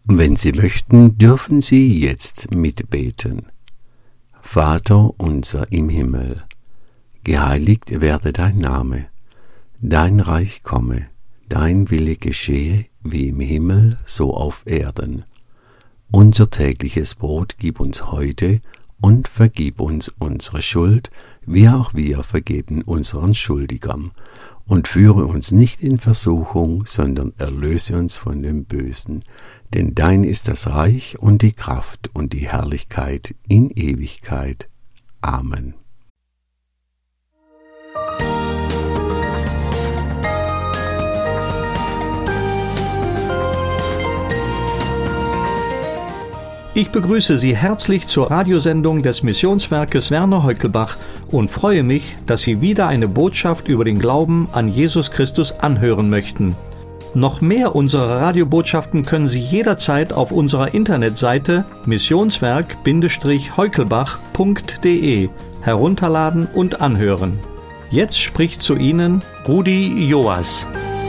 Wenn Sie möchten, dürfen Sie jetzt mitbeten. Vater unser im Himmel, geheiligt werde dein Name, dein Reich komme, dein Wille geschehe, wie im Himmel, so auf Erden. Unser tägliches Brot gib uns heute und vergib uns unsere Schuld, wie auch wir vergeben unseren Schuldigern. Und führe uns nicht in Versuchung, sondern erlöse uns von dem Bösen. Denn dein ist das Reich und die Kraft und die Herrlichkeit in Ewigkeit. Amen. Ich begrüße Sie herzlich zur Radiosendung des Missionswerkes Werner Heukelbach und freue mich, dass Sie wieder eine Botschaft über den Glauben an Jesus Christus anhören möchten. Noch mehr unserer Radiobotschaften können Sie jederzeit auf unserer Internetseite missionswerk-heukelbach.de herunterladen und anhören. Jetzt spricht zu Ihnen Rudi Joas.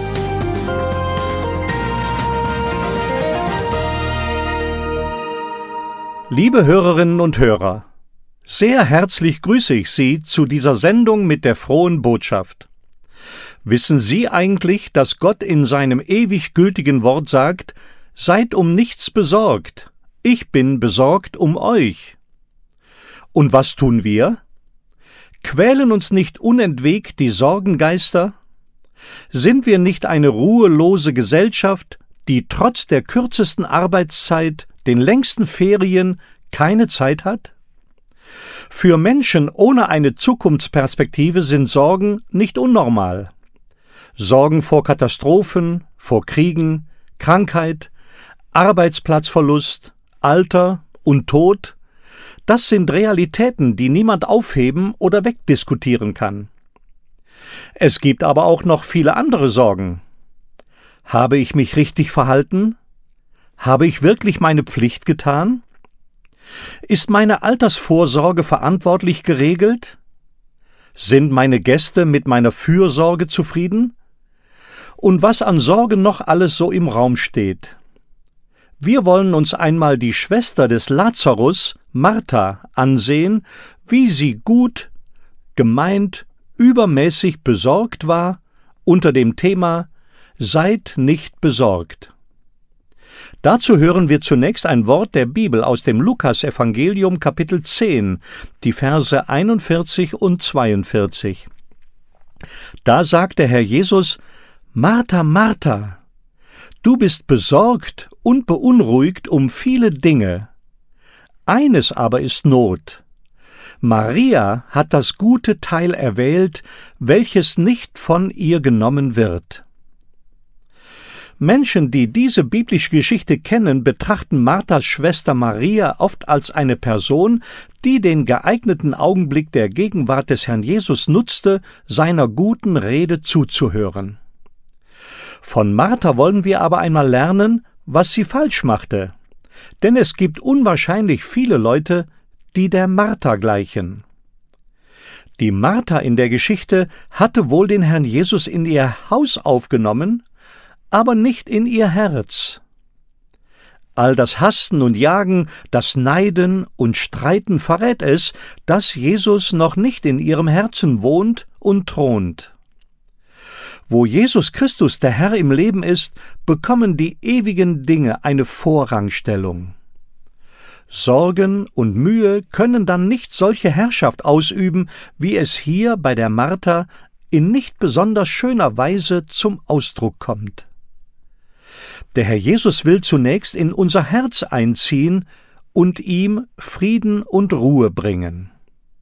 Liebe Hörerinnen und Hörer, sehr herzlich grüße ich Sie zu dieser Sendung mit der frohen Botschaft. Wissen Sie eigentlich, dass Gott in seinem ewig gültigen Wort sagt, seid um nichts besorgt, ich bin besorgt um euch. Und was tun wir? Quälen uns nicht unentwegt die Sorgengeister? Sind wir nicht eine ruhelose Gesellschaft, die trotz der kürzesten Arbeitszeit, den längsten Ferien keine Zeit hat? Für Menschen ohne eine Zukunftsperspektive sind Sorgen nicht unnormal. Sorgen vor Katastrophen, vor Kriegen, Krankheit, Arbeitsplatzverlust, Alter und Tod, das sind Realitäten, die niemand aufheben oder wegdiskutieren kann. Es gibt aber auch noch viele andere Sorgen. Habe ich mich richtig verhalten? Habe ich wirklich meine Pflicht getan? Ist meine Altersvorsorge verantwortlich geregelt? Sind meine Gäste mit meiner Fürsorge zufrieden? Und was an Sorgen noch alles so im Raum steht. Wir wollen uns einmal die Schwester des Lazarus, Martha, ansehen, wie sie gut, gemeint, übermäßig besorgt war, unter dem Thema »Seid nicht besorgt«. Dazu hören wir zunächst ein Wort der Bibel aus dem Lukas-Evangelium, Kapitel 10, die Verse 41 und 42. Da sagt der Herr Jesus: Martha, Martha, du bist besorgt und beunruhigt um viele Dinge. Eines aber ist Not. Maria hat das gute Teil erwählt, welches nicht von ihr genommen wird. Menschen, die diese biblische Geschichte kennen, betrachten Marthas Schwester Maria oft als eine Person, die den geeigneten Augenblick der Gegenwart des Herrn Jesus nutzte, seiner guten Rede zuzuhören. Von Martha wollen wir aber einmal lernen, was sie falsch machte. Denn es gibt unwahrscheinlich viele Leute, die der Martha gleichen. Die Martha in der Geschichte hatte wohl den Herrn Jesus in ihr Haus aufgenommen, aber nicht in ihr Herz. All das Hasten und Jagen, das Neiden und Streiten verrät es, dass Jesus noch nicht in ihrem Herzen wohnt und thront. Wo Jesus Christus der Herr im Leben ist, bekommen die ewigen Dinge eine Vorrangstellung. Sorgen und Mühe können dann nicht solche Herrschaft ausüben, wie es hier bei der Martha in nicht besonders schöner Weise zum Ausdruck kommt. Der Herr Jesus will zunächst in unser Herz einziehen und ihm Frieden und Ruhe bringen.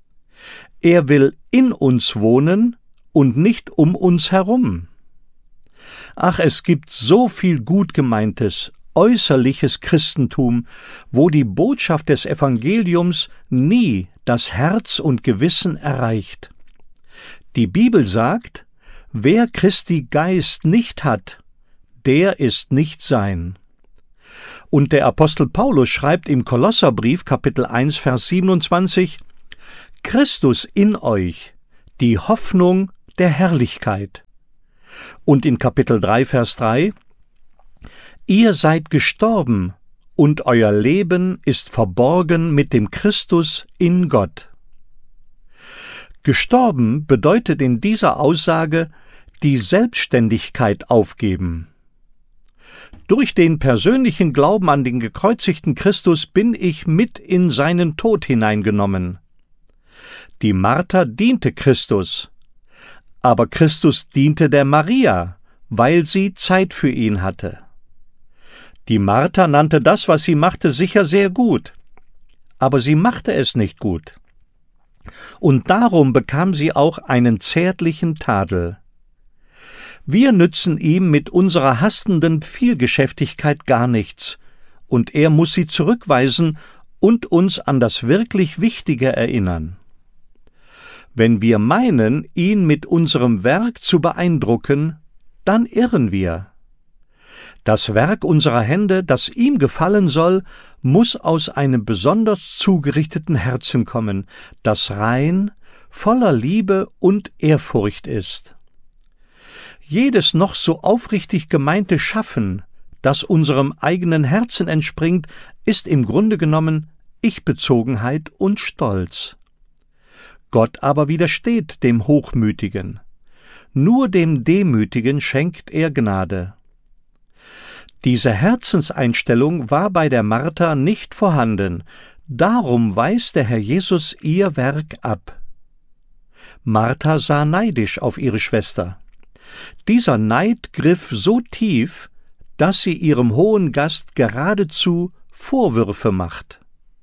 Er will in uns wohnen und nicht um uns herum. Ach, es gibt so viel gut gemeintes, äußerliches Christentum, wo die Botschaft des Evangeliums nie das Herz und Gewissen erreicht. Die Bibel sagt, wer Christi Geist nicht hat, der ist nicht sein. Und der Apostel Paulus schreibt im Kolosserbrief, Kapitel 1, Vers 27, Christus in euch, die Hoffnung der Herrlichkeit. Und in Kapitel 3, Vers 3, ihr seid gestorben und euer Leben ist verborgen mit dem Christus in Gott. Gestorben bedeutet in dieser Aussage die Selbstständigkeit aufgeben. Durch den persönlichen Glauben an den gekreuzigten Christus bin ich mit in seinen Tod hineingenommen. Die Martha diente Christus, aber Christus diente der Maria, weil sie Zeit für ihn hatte. Die Martha nannte das, was sie machte, sicher sehr gut, aber sie machte es nicht gut. Und darum bekam sie auch einen zärtlichen Tadel. Wir nützen ihm mit unserer hastenden Vielgeschäftigkeit gar nichts, und er muss sie zurückweisen und uns an das wirklich Wichtige erinnern. Wenn wir meinen, ihn mit unserem Werk zu beeindrucken, dann irren wir. Das Werk unserer Hände, das ihm gefallen soll, muss aus einem besonders zugerichteten Herzen kommen, das rein, voller Liebe und Ehrfurcht ist. Jedes noch so aufrichtig gemeinte Schaffen, das unserem eigenen Herzen entspringt, ist im Grunde genommen Ich-Bezogenheit und Stolz. Gott aber widersteht dem Hochmütigen. Nur dem Demütigen schenkt er Gnade. Diese Herzenseinstellung war bei der Martha nicht vorhanden, darum weist der Herr Jesus ihr Werk ab. Martha sah neidisch auf ihre Schwester. Dieser Neid griff so tief, dass sie ihrem hohen Gast geradezu Vorwürfe macht.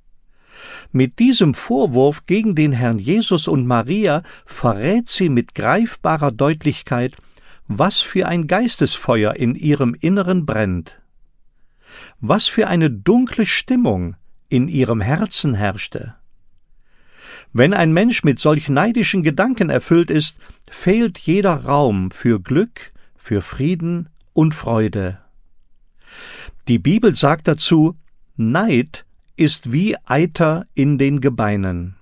Mit diesem Vorwurf gegen den Herrn Jesus und Maria verrät sie mit greifbarer Deutlichkeit, was für ein Geistesfeuer in ihrem Inneren brennt, was für eine dunkle Stimmung in ihrem Herzen herrschte. Wenn ein Mensch mit solch neidischen Gedanken erfüllt ist, fehlt jeder Raum für Glück, für Frieden und Freude. Die Bibel sagt dazu, Neid ist wie Eiter in den Gebeinen.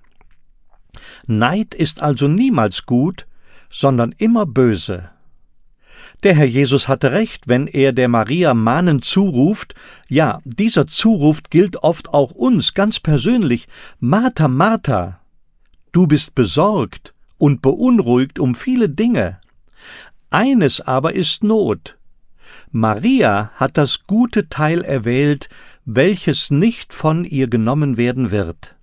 Neid ist also niemals gut, sondern immer böse. Der Herr Jesus hatte recht, wenn er der Maria mahnend zuruft, ja, dieser Zuruf gilt oft auch uns ganz persönlich, Martha, Martha, du bist besorgt und beunruhigt um viele Dinge. Eines aber ist Not. Maria hat das gute Teil erwählt, welches nicht von ihr genommen werden wird.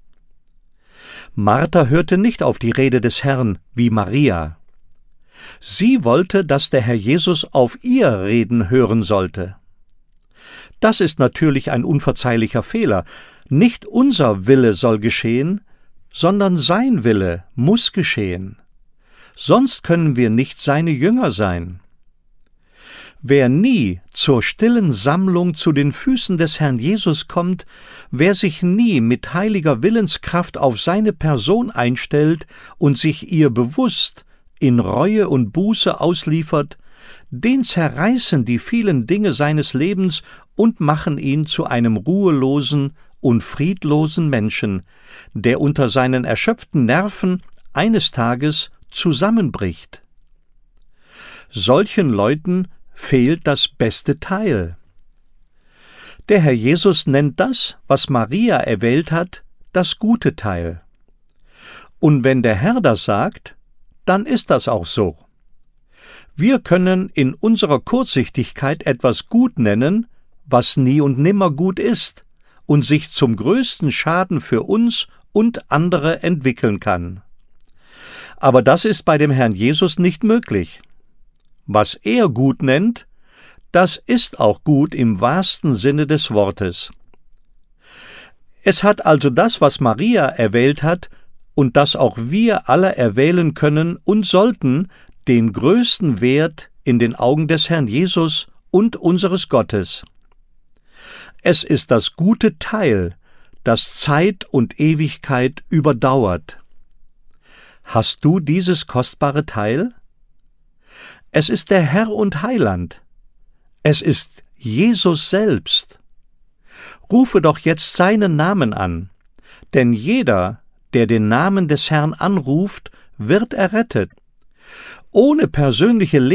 Martha hörte nicht auf die Rede des Herrn wie Maria. Sie wollte, dass der Herr Jesus auf ihr Reden hören sollte. Das ist natürlich ein unverzeihlicher Fehler. Nicht unser Wille soll geschehen, sondern sein Wille muss geschehen. Sonst können wir nicht seine Jünger sein. Wer nie zur stillen Sammlung zu den Füßen des Herrn Jesus kommt, wer sich nie mit heiliger Willenskraft auf seine Person einstellt und sich ihr bewusst in Reue und Buße ausliefert, den zerreißen die vielen Dinge seines Lebens und machen ihn zu einem ruhelosen und friedlosen Menschen, der unter seinen erschöpften Nerven eines Tages zusammenbricht. Solchen Leuten fehlt das beste Teil. Der Herr Jesus nennt das, was Maria erwählt hat, das gute Teil. Und wenn der Herr das sagt, dann ist das auch so. Wir können in unserer Kurzsichtigkeit etwas gut nennen, was nie und nimmer gut ist und sich zum größten Schaden für uns und andere entwickeln kann. Aber das ist bei dem Herrn Jesus nicht möglich. Was er gut nennt, das ist auch gut im wahrsten Sinne des Wortes. Es hat also das, was Maria erwählt hat, und das auch wir alle erwählen können und sollten, den größten Wert in den Augen des Herrn Jesus und unseres Gottes. Es ist das gute Teil, das Zeit und Ewigkeit überdauert. Hast du dieses kostbare Teil? Es ist der Herr und Heiland. Es ist Jesus selbst. Rufe doch jetzt seinen Namen an, denn jeder, der den Namen des Herrn anruft, wird errettet. Ohne persönliche